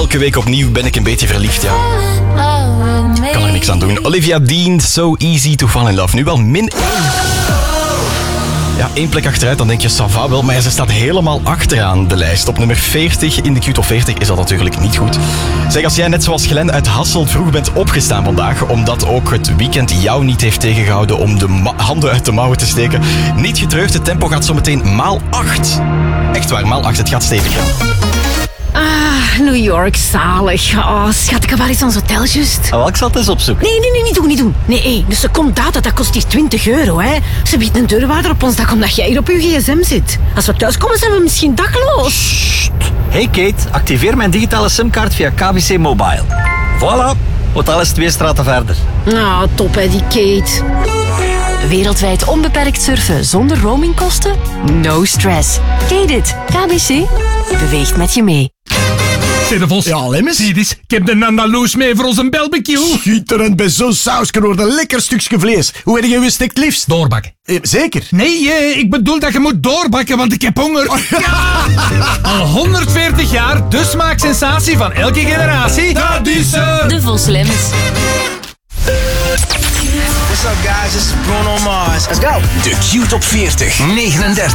elke week opnieuw ben ik een beetje verliefd, ja. Kan er niks aan doen. Olivia Dean, So Easy to Fall in Love. Nu wel min 1. Ja, 1 plek achteruit, dan denk je, ça va wel. Maar ze staat helemaal achteraan de lijst. Op nummer 40 in de Q-top 40 is dat natuurlijk niet goed. Zeg, als jij net zoals Glenn uit Hasselt vroeg bent opgestaan vandaag, omdat ook het weekend jou niet heeft tegengehouden om de handen uit de mouwen te steken, niet getreurd, het tempo gaat zometeen maal 8. Echt waar, maal 8. Het gaat stevig gaan. Ah, New York, zalig. Oh, schat, waar is ons hotel juist? Oh, ik zal het eens opzoeken. Nee, niet doen. Nee, de secondata, dat kost hier €20, hè. Ze biedt een deurwaarder op ons dak omdat jij hier op je gsm zit. Als we thuiskomen, zijn we misschien dakloos. Hey Kate, activeer mijn digitale simkaart via KBC Mobile. Voilà, hotel is 2 straten verder. Nou, top hè, die Kate. Wereldwijd onbeperkt surfen zonder roamingkosten? No stress. Kate it. KBC beweegt met je mee. Zeg de Vos. Ja, Lemmens? Zie eens, ik heb de Andaloes mee voor onze barbecue. Schitterend, bij zo'n sausje wordt een lekker stukje vlees. Hoe heb je gestekt liefst? Doorbakken. Zeker? Nee, ik bedoel dat je moet doorbakken, want ik heb honger. Ja. Al 140 jaar, de smaaksensatie van elke generatie. Dat is De Vos Lemmens. What's up guys, this is Bruno Mars. Let's go. De Q-top 40, 39.